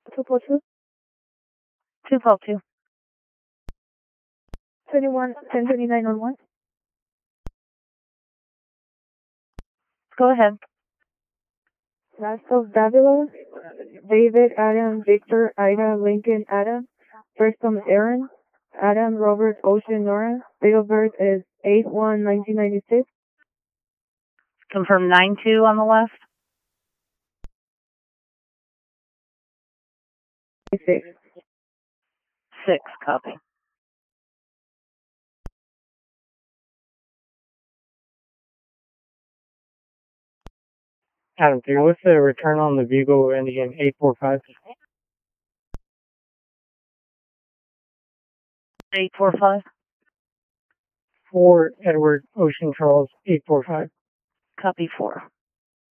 242. 242. 21, 1029 on 1. Go ahead. Last of Davila, David, Adam, Victor, Ida, Lincoln, Adam. First comes Aaron, Adam, Robert, Ocean, Nora. Date of birth is 8/1/1996. Confirm 9-2 on the left. 6. 6, copy. Adam 3, what's the return on the Bugle ending in 845? 845. 4 Edward Ocean Charles 845. Copy 4.